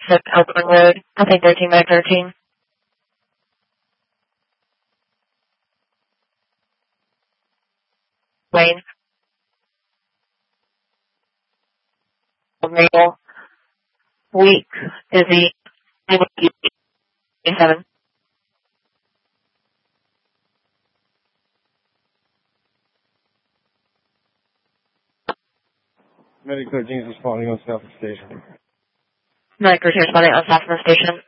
6 Oakland Road, I think 13 by 13. Wayne. Mabel. Weak. Izzy. 7. Medic 13 is responding on South Station. Medic 13 responding on South Station.